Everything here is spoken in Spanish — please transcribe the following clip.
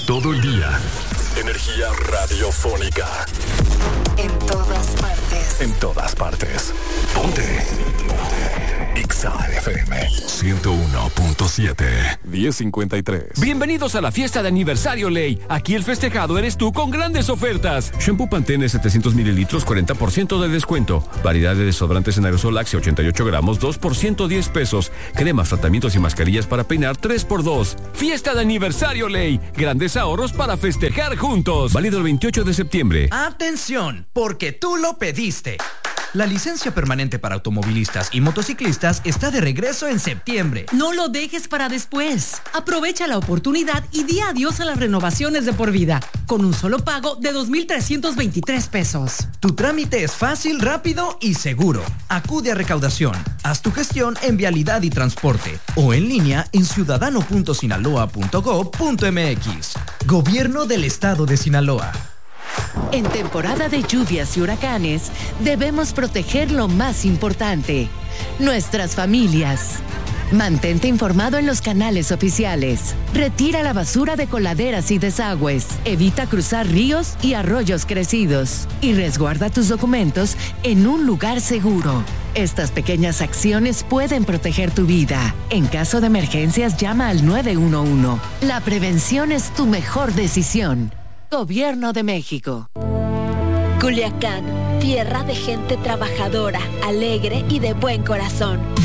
todo el día. Energía radiofónica. En todas partes. En todas partes. Ponte. Ixa FM 101.7 1053. Bienvenidos a la fiesta de aniversario Ley. Aquí el festejado eres tú con grandes ofertas. Shampoo Pantene 700 mililitros, 40% de descuento. Variedad de desodorantes en aerosol Axe 88 gramos, 2 por 110 pesos. Cremas, tratamientos y mascarillas para peinar 3x2. Fiesta de aniversario Ley. Grandes ahorros para festejar juntos. Válido el 28 de septiembre. ¡Atención! Porque tú lo pediste. La licencia permanente para automovilistas y motociclistas está de regreso en septiembre. No lo dejes para después. Aprovecha la oportunidad y di adiós a las renovaciones de por vida, con un solo pago de 2,323 pesos. Tu trámite es fácil, rápido y seguro. Acude a recaudación. Haz tu gestión en Vialidad y Transporte o en línea en ciudadano.sinaloa.gov.mx. Gobierno del Estado de Sinaloa. En temporada de lluvias y huracanes, debemos proteger lo más importante, nuestras familias. Mantente informado en los canales oficiales. Retira la basura de coladeras y desagües. Evita cruzar ríos y arroyos crecidos. Y resguarda tus documentos en un lugar seguro. Estas pequeñas acciones pueden proteger tu vida. En caso de emergencias, llama al 911. La prevención es tu mejor decisión. Gobierno de México. Culiacán, tierra de gente trabajadora, alegre y de buen corazón.